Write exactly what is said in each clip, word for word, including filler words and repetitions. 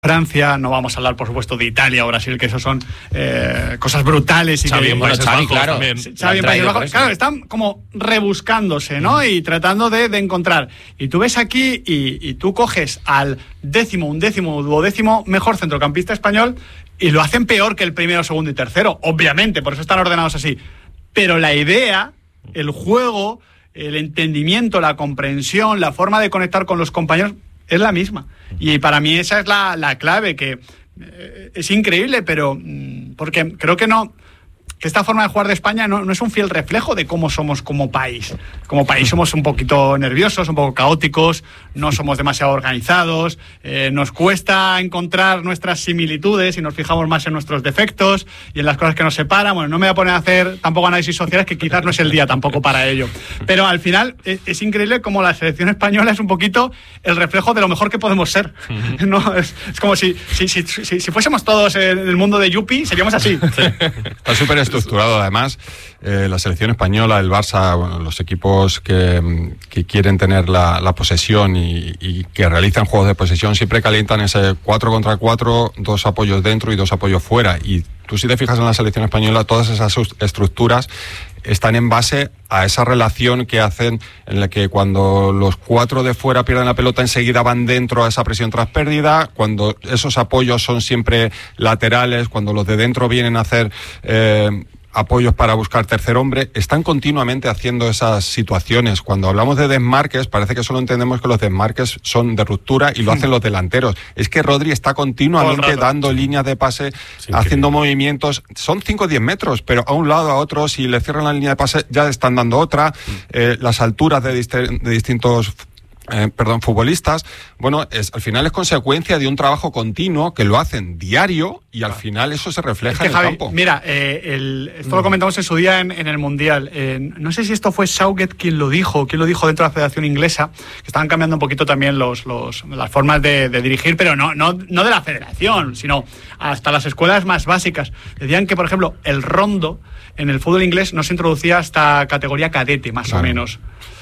Francia, no vamos a hablar por supuesto de Italia o Brasil, que eso son eh, cosas brutales y Xavi que en Países Bajos, claro, Xavi en Países Bajos, claro, están como rebuscándose, ¿no? Mm. Y tratando de, de encontrar. Y tú ves aquí y, y tú coges al décimo, undécimo, duodécimo mejor centrocampista español y lo hacen peor que el primero, segundo y tercero, obviamente, por eso están ordenados así. Pero la idea, el juego, el entendimiento, la comprensión, la forma de conectar con los compañeros es la misma. Y para mí esa es la, la clave, que eh, es increíble, pero mmm, porque creo que no que esta forma de jugar de España no, no es un fiel reflejo de cómo somos como país. Como país somos un poquito nerviosos, un poco caóticos, no somos demasiado organizados, eh, nos cuesta encontrar nuestras similitudes y nos fijamos más en nuestros defectos y en las cosas que nos separan. Bueno, no me voy a poner a hacer tampoco análisis sociales, que quizás no es el día tampoco para ello. Pero al final es, es increíble cómo la selección española es un poquito el reflejo de lo mejor que podemos ser. Uh-huh. ¿No? Es, es como si, si, si, si, si fuésemos todos en el mundo de Yupi, seríamos así. Sí. Está súper estructurado además, eh, la selección española, el Barça, bueno, los equipos que, que quieren tener la, la posesión y, y que realizan juegos de posesión siempre calientan ese cuatro contra cuatro, dos apoyos dentro y dos apoyos fuera. Y tú, si te fijas en la selección española, todas esas estructuras están en base a esa relación que hacen, en la que cuando los cuatro de fuera pierden la pelota, enseguida van dentro a esa presión tras pérdida, cuando esos apoyos son siempre laterales, cuando los de dentro vienen a hacer eh, apoyos para buscar tercer hombre, están continuamente haciendo esas situaciones. Cuando hablamos de desmarques, parece que solo entendemos que los desmarques son de ruptura y lo hacen los delanteros. Es que Rodri está continuamente dando líneas de pase, sí, haciendo que... movimientos. Son cinco o diez metros, pero a un lado, a otro, si le cierran la línea de pase, ya están dando otra. Mm. Eh, las alturas de, dist- de distintos... Eh, perdón, futbolistas, bueno, es, al final es consecuencia de un trabajo continuo que lo hacen diario y al final eso se refleja es que, en el Javi, campo. Mira, eh, el, esto lo comentamos en su día en, en el Mundial. Eh, no sé si esto fue Southgate quien lo dijo, quien lo dijo dentro de la Federación Inglesa, que estaban cambiando un poquito también los, los, las formas de, de dirigir, pero no, no, no de la Federación, sino hasta las escuelas más básicas. Decían que, por ejemplo, el rondo en el fútbol inglés no se introducía hasta categoría cadete, más claro. o menos.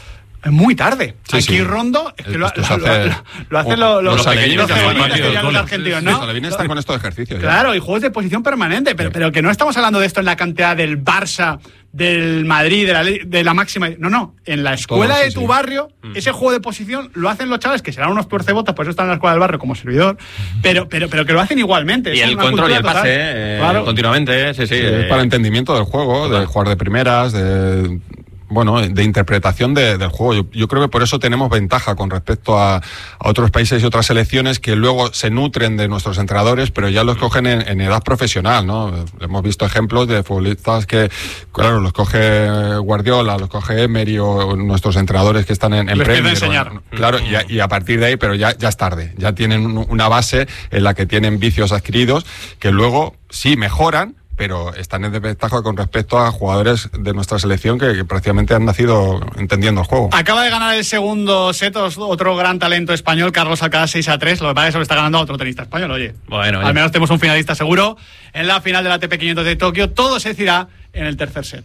Muy tarde. Sí, Aquí sí. Rondo es que lo, lo, hace, lo, lo hacen lo, lo, los alevines argentinos, ¿no? Los alevines están con estos ejercicios. Claro, ya. Y juegos de posición permanente, pero, sí. pero que no estamos hablando de esto en la cantidad del Barça, del Madrid, de la, de la máxima. No, no. En la escuela Todo, sí, de tu sí. barrio, mm. ese juego de posición lo hacen los chavales, que serán unos tuercebotas, por eso están en la escuela del barrio como servidor, mm. pero, pero, pero que lo hacen igualmente. Y el control y el pase, eh, claro. continuamente, sí, sí. sí eh. Para entendimiento del juego, Total. de jugar de primeras, de... bueno, de interpretación de, del juego. Yo, yo creo que por eso tenemos ventaja con respecto a, a otros países y otras selecciones que luego se nutren de nuestros entrenadores, pero ya los cogen en, en edad profesional, ¿no? Hemos visto ejemplos de futbolistas que, claro, los coge Guardiola, los coge Emery o nuestros entrenadores que están en, en Premier. Enseñar. Bueno, claro, y a, y a partir de ahí, pero ya, ya es tarde. Ya tienen una base en la que tienen vicios adquiridos que luego sí mejoran, pero están en desventaja con respecto a jugadores de nuestra selección que, que prácticamente han nacido entendiendo el juego. Acaba de ganar el segundo set otro gran talento español, Carlos Alcaraz, seis a tres. Lo que pasa es que se lo está ganando a otro tenista español, oye. Bueno, al oye. menos tenemos un finalista seguro en la final de la A T P quinientos de Tokio. Todo se decidirá en el tercer set.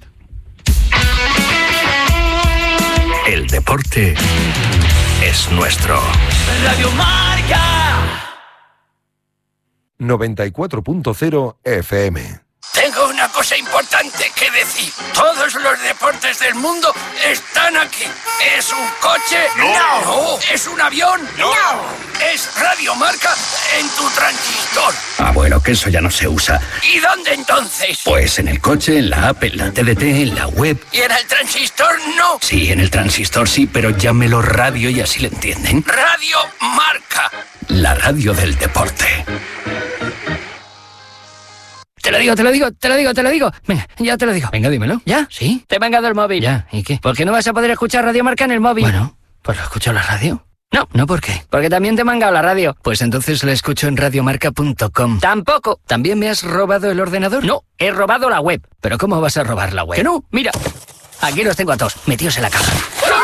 El deporte es nuestro. Radio Marca noventa y cuatro punto cero F M. Tengo una cosa importante que decir. Todos los deportes del mundo están aquí. ¿Es un coche? No. no. ¿Es un avión? No. ¿Es Radio Marca en tu transistor? Ah, bueno, que eso ya no se usa. ¿Y dónde entonces? Pues en el coche, en la app, en la T D T, en la web. ¿Y en el transistor no? Sí, en el transistor sí, pero llámelo radio y así le entienden. Radio Marca. La radio del deporte. Te lo digo, te lo digo, te lo digo, te lo digo. Venga, ya te lo digo. Venga, dímelo. ¿Ya? ¿Sí? Te he mangado el móvil. ¿Ya? ¿Y qué? ¿Por qué no vas a poder escuchar Radio Marca en el móvil? Bueno, pues lo escucho en la radio. No. ¿No por qué? Porque también te he mangado la radio. Pues entonces la escucho en radiomarca punto com. Tampoco. ¿También me has robado el ordenador? No, he robado la web. ¿Pero cómo vas a robar la web? Que no, mira. Aquí los tengo a todos, metidos en la caja.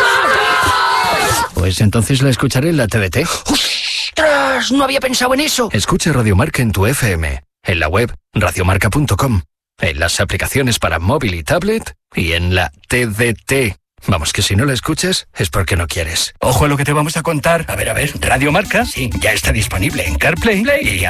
Pues entonces la escucharé en la T D T. ¡Ostras! No había pensado en eso. Escucha Radio Marca en tu F M. En la web radiomarca punto com, en las aplicaciones para móvil y tablet y en la T D T. Vamos, que si no la escuchas es porque no quieres. Ojo a lo que te vamos a contar. A ver, a ver, Radio Marca, sí, ya está disponible en CarPlay y